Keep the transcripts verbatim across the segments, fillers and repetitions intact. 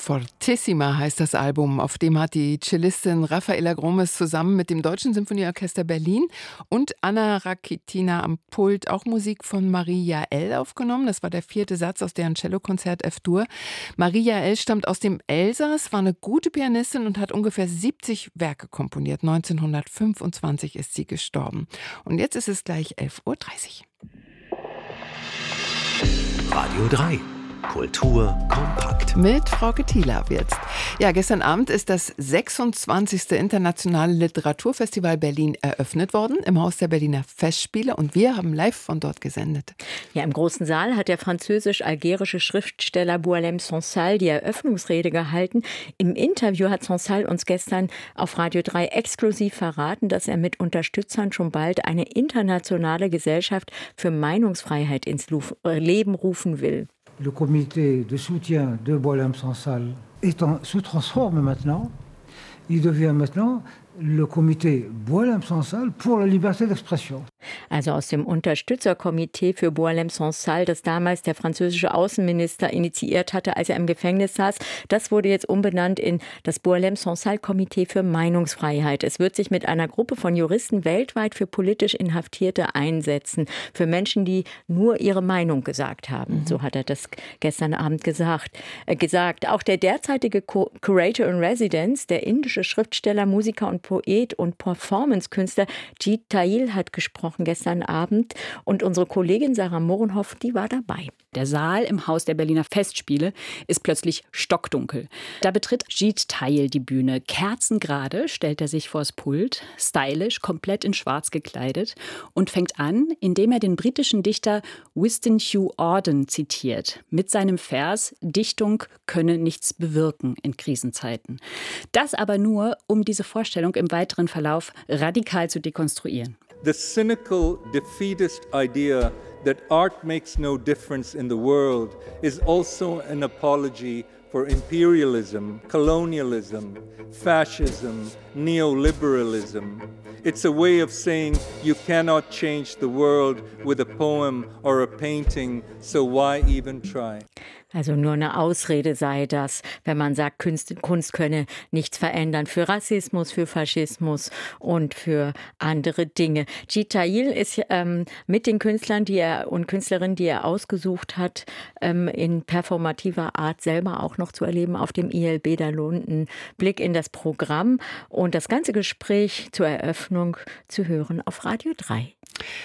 Fortissima heißt das Album, auf dem hat die Cellistin Raffaella Gromes zusammen mit dem Deutschen Symphonieorchester Berlin und Anna Rakitina am Pult auch Musik von Marie Jaell aufgenommen. Das war der vierte Satz aus deren Cellokonzert F-Dur. Marie Jaell stammt aus dem Elsass, war eine gute Pianistin und hat ungefähr siebzig Werke komponiert. neunzehnhundertfünfundzwanzig ist sie gestorben. Und jetzt ist es gleich elf Uhr dreißig. Radio drei. Kultur kompakt. Mit Frauke Thielaw jetzt. Ja, gestern Abend ist das sechsundzwanzigste Internationale Literaturfestival Berlin eröffnet worden im Haus der Berliner Festspiele und wir haben live von dort gesendet. Ja, im großen Saal hat der französisch-algerische Schriftsteller Boualem Sansal die Eröffnungsrede gehalten. Im Interview hat Sansal uns gestern auf Radio drei exklusiv verraten, dass er mit Unterstützern schon bald eine internationale Gesellschaft für Meinungsfreiheit ins Leben rufen will. Le comité de soutien de Boualem Sansal est en, se transforme maintenant. Il devient maintenant le comité Boualem Sansal pour la liberté d'expression. Also aus dem Unterstützerkomitee für Boualem Sansal, das damals der französische Außenminister initiiert hatte, als er im Gefängnis saß, das wurde jetzt umbenannt in das Boualem Sansal Komitee für Meinungsfreiheit. Es wird sich mit einer Gruppe von Juristen weltweit für politisch Inhaftierte einsetzen, für Menschen, die nur ihre Meinung gesagt haben. Mhm. So hat er das gestern Abend gesagt. Äh, gesagt. Auch der derzeitige Co- Curator in Residence, der indische Schriftsteller, Musiker und Poet und Performancekünstler Jeet Thayil hat gesprochen gestern Abend und unsere Kollegin Sarah Mohrenhoff, die war dabei. Der Saal im Haus der Berliner Festspiele ist plötzlich stockdunkel. Da betritt Jeet Thayil die Bühne. Kerzengerade stellt er sich vors Pult, stylisch, komplett in schwarz gekleidet und fängt an, indem er den britischen Dichter Winston Hugh Auden zitiert, mit seinem Vers „Dichtung könne nichts bewirken in Krisenzeiten“. Das aber nur, um diese Vorstellung im weiteren Verlauf radikal zu dekonstruieren. The cynical, defeatist idea that art makes no difference in the world is also an apology for imperialism, colonialism, fascism, neoliberalism. It's a way of saying you cannot change the world with a poem or a painting, so why even try? Also nur eine Ausrede sei das, wenn man sagt, Kunst, Kunst könne nichts verändern für Rassismus, für Faschismus und für andere Dinge. Jeet Thayil ist ähm, mit den Künstlern die er, und Künstlerinnen, die er ausgesucht hat, ähm, in performativer Art selber auch noch zu erleben auf dem I L B. Da lohnt ein Blick in das Programm und das ganze Gespräch zur Eröffnung zu hören auf Radio drei.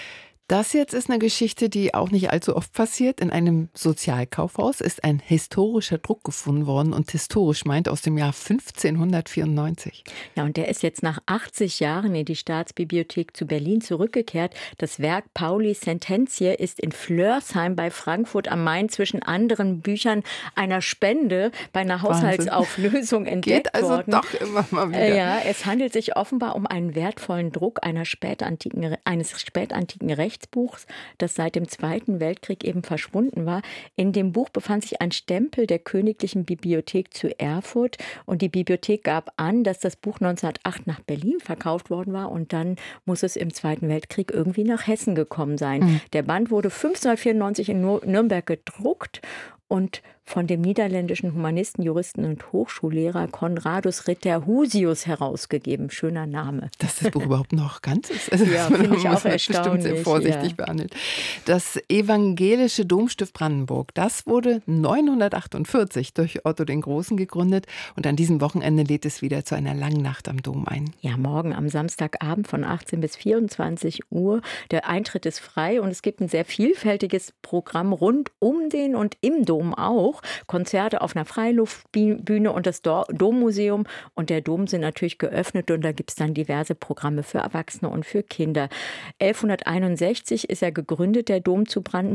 Das jetzt ist eine Geschichte, die auch nicht allzu oft passiert. In einem Sozialkaufhaus ist ein historischer Druck gefunden worden und historisch meint aus dem Jahr fünfzehnhundertvierundneunzig. Ja, und der ist jetzt nach achtzig Jahren in die Staatsbibliothek zu Berlin zurückgekehrt. Das Werk Pauli Sententie ist in Flörsheim bei Frankfurt am Main zwischen anderen Büchern einer Spende bei einer Haushaltsauflösung entdeckt Geht also worden. Doch immer mal wieder. Ja, es handelt sich offenbar um einen wertvollen Druck einer spätantiken, eines spätantiken Rechts. Buchs, das seit dem Zweiten Weltkrieg eben verschwunden war. In dem Buch befand sich ein Stempel der Königlichen Bibliothek zu Erfurt und die Bibliothek gab an, dass das Buch neunzehnhundertacht nach Berlin verkauft worden war und dann muss es im Zweiten Weltkrieg irgendwie nach Hessen gekommen sein. Mhm. Der Band wurde fünfzehnhundertvierundneunzig in Nürnberg gedruckt und von dem niederländischen Humanisten, Juristen und Hochschullehrer Conradus Ritterhusius herausgegeben. Schöner Name. Dass das Buch überhaupt noch ganz ist. Also ja, finde ich auch erstaunlich. Bestimmt sehr vorsichtig ja. behandelt. Das evangelische Domstift Brandenburg, das wurde neunhundertachtundvierzig durch Otto den Großen gegründet und an diesem Wochenende lädt es wieder zu einer langen Nacht am Dom ein. Ja, morgen am Samstagabend von achtzehn bis vierundzwanzig Uhr. Der Eintritt ist frei und es gibt ein sehr vielfältiges Programm rund um den und im Dom auch. Konzerte auf einer Freiluftbühne und das Dommuseum und der Dom sind natürlich geöffnet und da gibt es dann diverse Programme für Erwachsene und für Kinder. elfhunderteinundsechzig ist er gegründet, der Dom zu Brandenburg.